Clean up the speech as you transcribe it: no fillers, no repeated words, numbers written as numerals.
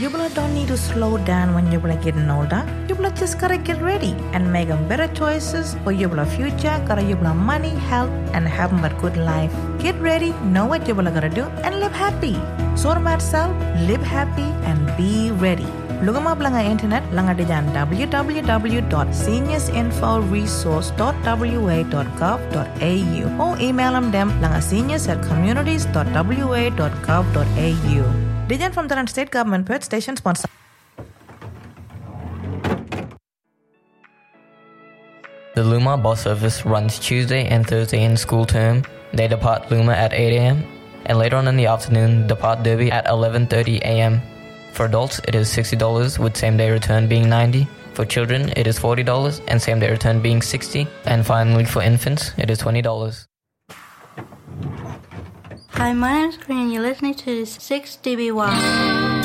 You don't need to slow down when you're getting older. You just gotta get ready and make better choices for your future, got your money, health, and have a good life. Get ready, know what you're gonna do, and live happy. So myself, live happy and be ready. Lugama blanga internet langa dijan www.seniorsinforesource.wa.gov.au or email them langa seniors@communities.wa.gov.au. Dijan from the state government Perth station sponsor. The Luma bus service runs Tuesday and Thursday in school term. They depart Luma at 8 a.m. and later on in the afternoon depart Derby at 11:30 a.m. For adults, it is $60 with same-day return being $90. For children, it is $40 and same-day return being $60. And finally, for infants, it is $20. Hi, my name is Green. You're listening to 6DBY.